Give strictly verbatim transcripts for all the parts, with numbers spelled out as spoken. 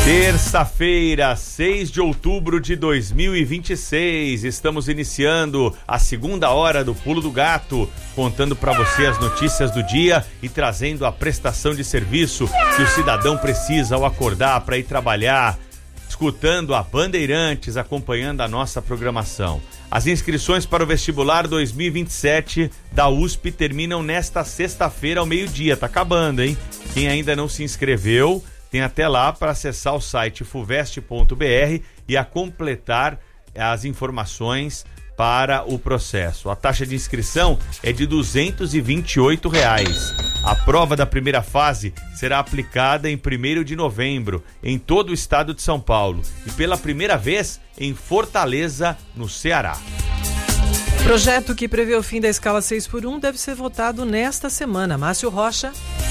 Terça-feira, seis de outubro de dois mil e vinte e seis, estamos iniciando a segunda hora do Pulo do Gato, contando para você as notícias do dia e trazendo a prestação de serviço que o cidadão precisa ao acordar para ir trabalhar, escutando a Bandeirantes, acompanhando a nossa programação. As inscrições para o vestibular dois mil e vinte e sete da U S P terminam nesta sexta-feira ao meio-dia, tá acabando, hein? Quem ainda não se inscreveu, tem até lá para acessar o site fuvest ponto br e a completar as informações para o processo. A taxa de inscrição é de duzentos e vinte e oito reais. A prova da primeira fase será aplicada em primeiro de novembro em todo o estado de São Paulo e pela primeira vez em Fortaleza, no Ceará. Projeto que prevê o fim da escala seis por um deve ser votado nesta semana. Márcio Rocha.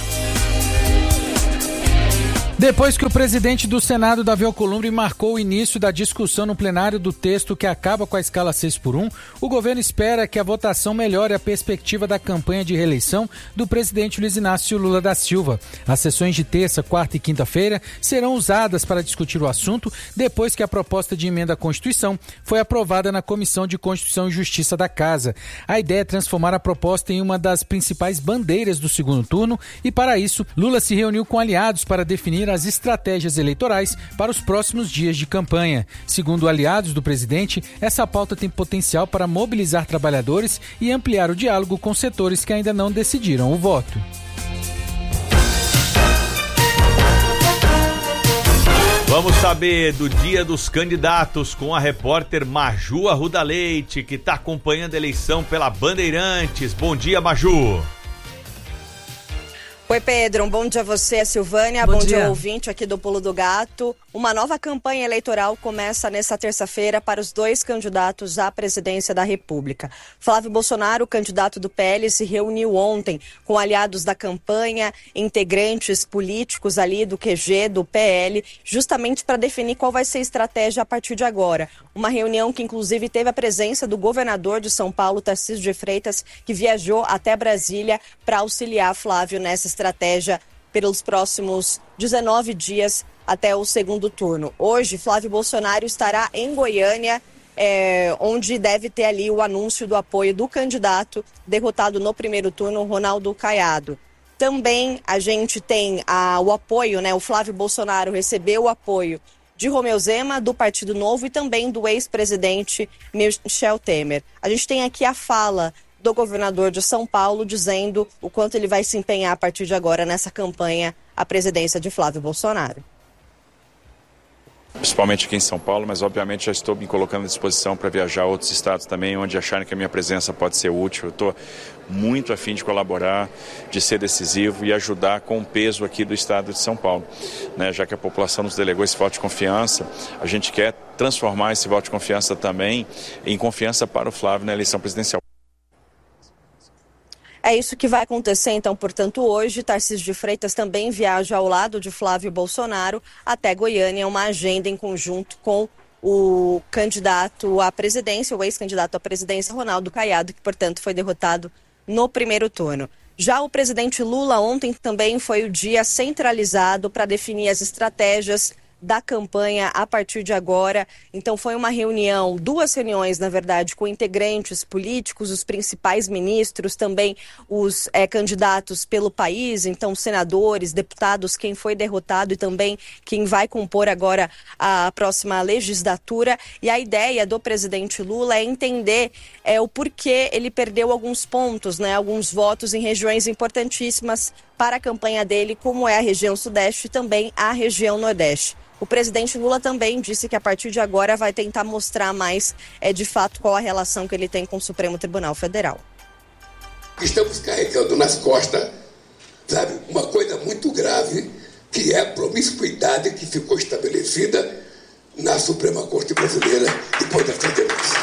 Depois que o presidente do Senado, Davi Alcolumbre, marcou o início da discussão no plenário do texto que acaba com a escala seis por um, o governo espera que a votação melhore a perspectiva da campanha de reeleição do presidente Luiz Inácio Lula da Silva. As sessões de terça, quarta e quinta-feira serão usadas para discutir o assunto depois que a proposta de emenda à Constituição foi aprovada na Comissão de Constituição e Justiça da Casa. A ideia é transformar a proposta em uma das principais bandeiras do segundo turno e, para isso, Lula se reuniu com aliados para definir as estratégias eleitorais para os próximos dias de campanha. Segundo aliados do presidente, essa pauta tem potencial para mobilizar trabalhadores e ampliar o diálogo com setores que ainda não decidiram o voto. Vamos saber do dia dos candidatos com a repórter Maju Arruda Leite, que está acompanhando a eleição pela Bandeirantes. Bom dia, Maju. Oi, Pedro, um bom dia a você, a Silvânia, bom, bom dia ao ouvinte aqui do Pulo do Gato. Uma nova campanha eleitoral começa nesta terça-feira para os dois candidatos à presidência da República. Flávio Bolsonaro, candidato do P L, se reuniu ontem com aliados da campanha, integrantes políticos ali do Q G, do P L, justamente para definir qual vai ser a estratégia a partir de agora. Uma reunião que inclusive teve a presença do governador de São Paulo, Tarcísio de Freitas, que viajou até Brasília para auxiliar Flávio nessa estratégia pelos próximos dezenove dias até o segundo turno. Hoje, Flávio Bolsonaro estará em Goiânia, é, onde deve ter ali o anúncio do apoio do candidato derrotado no primeiro turno, Ronaldo Caiado. Também a gente tem a, o apoio, né? O Flávio Bolsonaro recebeu o apoio de Romeu Zema, do Partido Novo, e também do ex-presidente Michel Temer. A gente tem aqui a fala do governador de São Paulo dizendo o quanto ele vai se empenhar a partir de agora nessa campanha à presidência de Flávio Bolsonaro. Principalmente aqui em São Paulo, mas obviamente já estou me colocando à disposição para viajar a outros estados também, onde acharem que a minha presença pode ser útil. Eu estou muito afim de colaborar, de ser decisivo e ajudar com o peso aqui do estado de São Paulo. Né? Já que a população nos delegou esse voto de confiança, a gente quer transformar esse voto de confiança também em confiança para o Flávio na eleição presidencial. É isso que vai acontecer, então, portanto, hoje. Tarcísio de Freitas também viaja ao lado de Flávio Bolsonaro até Goiânia, uma agenda em conjunto com o candidato à presidência, o ex-candidato à presidência, Ronaldo Caiado, que, portanto, foi derrotado no primeiro turno. Já o presidente Lula ontem também foi o dia centralizado para definir as estratégias da campanha a partir de agora. Então foi uma reunião, duas reuniões na verdade, com integrantes políticos, os principais ministros, também os é, candidatos pelo país, então senadores, deputados, quem foi derrotado e também quem vai compor agora a próxima legislatura. E a ideia do presidente Lula é entender é, o porquê ele perdeu alguns pontos, né, alguns votos em regiões importantíssimas para a campanha dele, como é a região sudeste e também a região nordeste. O presidente Lula também disse que a partir de agora vai tentar mostrar mais, é, de fato, qual a relação que ele tem com o Supremo Tribunal Federal. Estamos carregando nas costas, sabe, uma coisa muito grave, que é a promiscuidade que ficou estabelecida na Suprema Corte Brasileira depois da sentença.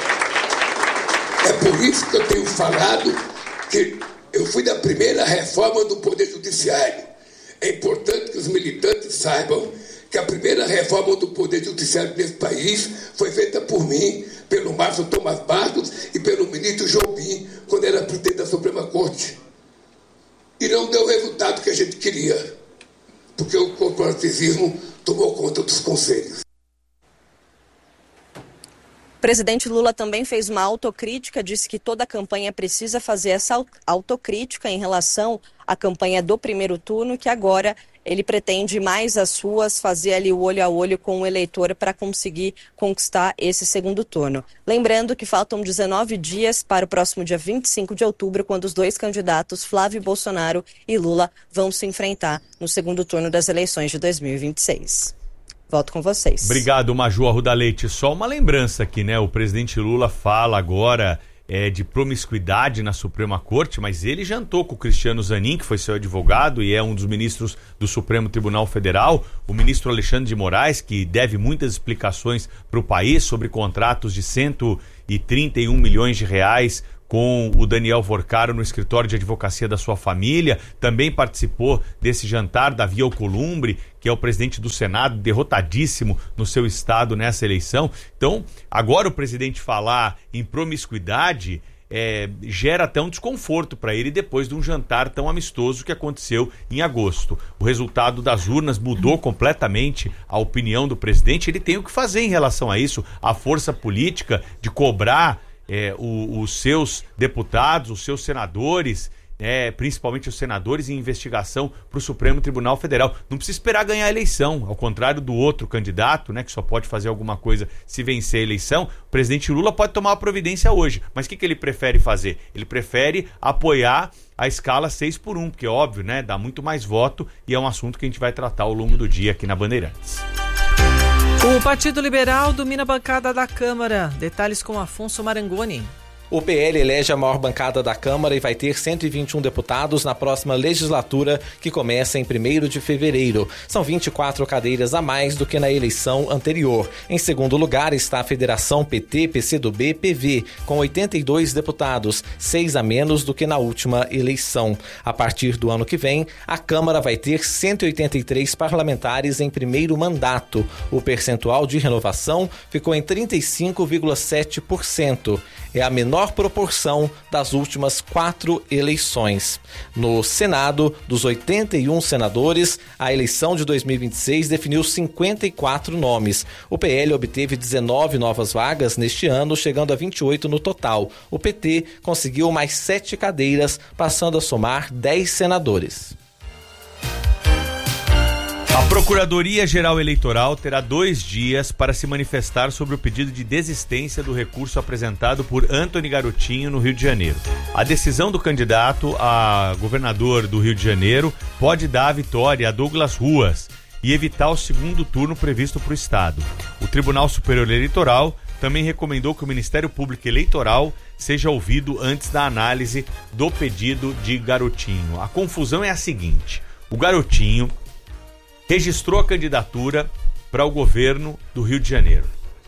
É por isso que eu tenho falado que eu fui da primeira reforma do Poder Judiciário. É importante que os militantes saibam que a primeira reforma do Poder Judiciário desse país foi feita por mim, pelo Márcio Tomás Bastos e pelo ministro Jobim, quando era presidente da Suprema Corte. E não deu o resultado que a gente queria, porque o corporativismo tomou conta dos conselhos. O presidente Lula também fez uma autocrítica, disse que toda a campanha precisa fazer essa autocrítica em relação à campanha do primeiro turno, que agora ele pretende mais as suas, fazer ali o olho a olho com o eleitor para conseguir conquistar esse segundo turno. Lembrando que faltam dezenove dias para o próximo dia vinte e cinco de outubro, quando os dois candidatos, Flávio Bolsonaro e Lula, vão se enfrentar no segundo turno das eleições de dois mil e vinte e seis. Volto com vocês. Obrigado, Maju Arruda Leite. Só uma lembrança aqui, né? O presidente Lula fala agora é, de promiscuidade na Suprema Corte, mas ele jantou com o Cristiano Zanin, que foi seu advogado e é um dos ministros do Supremo Tribunal Federal, o ministro Alexandre de Moraes, que deve muitas explicações para o país sobre contratos de cento e trinta e um milhões de reais com o Daniel Vorcaro no escritório de advocacia da sua família. Também participou desse jantar Davi Alcolumbre, que é o presidente do Senado, derrotadíssimo no seu estado nessa eleição. Então, agora o presidente falar em promiscuidade é, gera até um desconforto para ele depois de um jantar tão amistoso que aconteceu em agosto. O resultado das urnas mudou completamente a opinião do presidente. Ele tem o que fazer em relação a isso, a força política de cobrar É, o, os seus deputados, os seus senadores, é, principalmente os senadores, em investigação para o Supremo Tribunal Federal. Não precisa esperar ganhar a eleição, ao contrário do outro candidato, né, que só pode fazer alguma coisa se vencer a eleição. O presidente Lula pode tomar uma providência hoje, mas o que, que ele prefere fazer? Ele prefere apoiar a escala seis por um, porque é óbvio, né, dá muito mais voto e é um assunto que a gente vai tratar ao longo do dia aqui na Bandeirantes. O Partido Liberal domina a bancada da Câmara. Detalhes com Afonso Marangoni. O P L elege a maior bancada da Câmara e vai ter cento e vinte e um deputados na próxima legislatura, que começa em primeiro de fevereiro. São vinte e quatro cadeiras a mais do que na eleição anterior. Em segundo lugar está a Federação P T, P C do B, P V, com oitenta e dois deputados, seis a menos do que na última eleição. A partir do ano que vem, a Câmara vai ter cento e oitenta e três parlamentares em primeiro mandato. O percentual de renovação ficou em trinta e cinco vírgula sete por cento. É a menor proporção das últimas quatro eleições. No Senado, dos oitenta e um senadores, a eleição de dois mil e vinte e seis definiu cinquenta e quatro nomes. O P L obteve dezenove novas vagas neste ano, chegando a vinte e oito no total. O P T conseguiu mais sete cadeiras, passando a somar dez senadores. A Procuradoria-Geral Eleitoral terá dois dias para se manifestar sobre o pedido de desistência do recurso apresentado por Antony Garotinho no Rio de Janeiro. A decisão do candidato a governador do Rio de Janeiro pode dar a vitória a Douglas Ruas e evitar o segundo turno previsto para o Estado. O Tribunal Superior Eleitoral também recomendou que o Ministério Público Eleitoral seja ouvido antes da análise do pedido de Garotinho. A confusão é a seguinte: o Garotinho registrou a candidatura para o governo do Rio de Janeiro.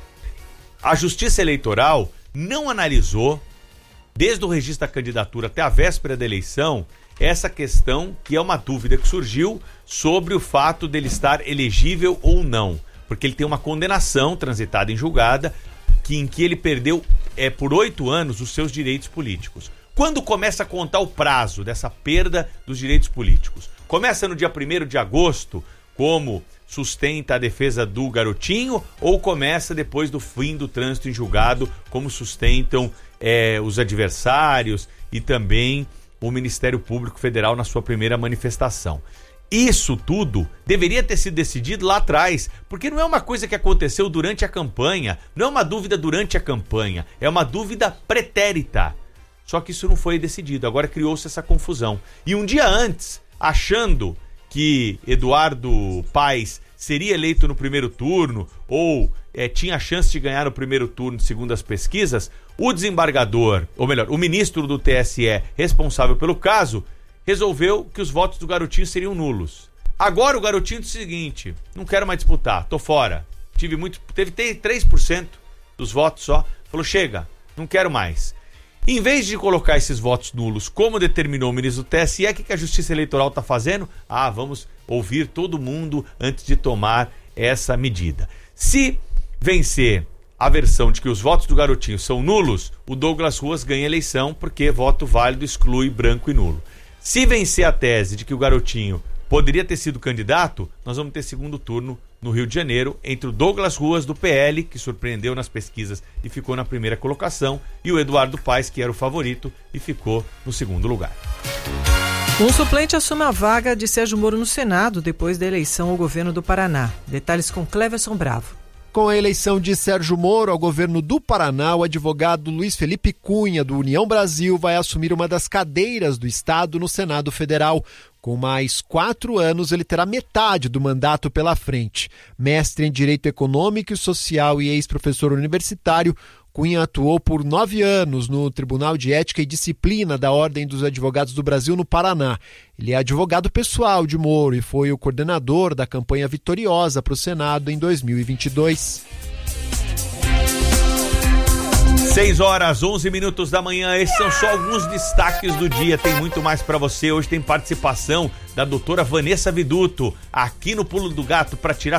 A Justiça Eleitoral não analisou, desde o registro da candidatura até a véspera da eleição, essa questão, que é uma dúvida que surgiu sobre o fato dele estar elegível ou não, porque ele tem uma condenação transitada em julgada que, em que ele perdeu é, por oito anos os seus direitos políticos. Quando começa a contar o prazo dessa perda dos direitos políticos? Começa no dia primeiro de agosto, como sustenta a defesa do Garotinho, ou começa depois do fim do trânsito em julgado, como sustentam é, os adversários e também o Ministério Público Federal na sua primeira manifestação? Isso tudo deveria ter sido decidido lá atrás, porque não é uma coisa que aconteceu durante a campanha, não é uma dúvida durante a campanha, é uma dúvida pretérita. Só que isso não foi decidido, agora criou-se essa confusão. E um dia antes, achando que Eduardo Paes seria eleito no primeiro turno ou é, tinha chance de ganhar no primeiro turno, segundo as pesquisas, o desembargador, ou melhor, o ministro do T S E responsável pelo caso, resolveu que os votos do Garotinho seriam nulos. Agora o Garotinho disse o seguinte: não quero mais disputar, tô fora. Tive muito, teve três por cento dos votos só. Falou, chega, não quero mais. Em vez de colocar esses votos nulos, como determinou o ministro do T S E, o que a Justiça Eleitoral está fazendo? Ah, vamos ouvir todo mundo antes de tomar essa medida. Se vencer a versão de que os votos do Garotinho são nulos, o Douglas Ruas ganha a eleição, porque voto válido exclui branco e nulo. Se vencer a tese de que o Garotinho poderia ter sido candidato, nós vamos ter segundo turno no Rio de Janeiro, entre o Douglas Ruas, do P L, que surpreendeu nas pesquisas e ficou na primeira colocação, e o Eduardo Paes, que era o favorito e ficou no segundo lugar. Um suplente assume a vaga de Sérgio Moro no Senado depois da eleição ao governo do Paraná. Detalhes com Cleverson Bravo. Com a eleição de Sérgio Moro ao governo do Paraná, o advogado Luiz Felipe Cunha, do União Brasil, vai assumir uma das cadeiras do Estado no Senado Federal. Com mais quatro anos, ele terá metade do mandato pela frente. Mestre em Direito Econômico e Social e ex-professor universitário, Cunha atuou por nove anos no Tribunal de Ética e Disciplina da Ordem dos Advogados do Brasil, no Paraná. Ele é advogado pessoal de Moro e foi o coordenador da campanha vitoriosa para o Senado em dois mil e vinte e dois. seis horas, onze minutos da manhã, esses são só alguns destaques do dia, tem muito mais para você. Hoje tem participação da doutora Vanessa Viduto aqui no Pulo do Gato para tirar